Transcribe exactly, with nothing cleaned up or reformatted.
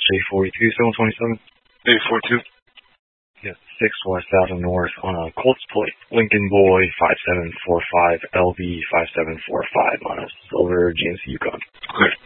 J forty-two, seven twenty-seven. J forty-two. Yeah, six West Avenue North on a Colts plate. Lincoln Boy five seven four five L B five seven four five on a silver G M C Yukon. Okay.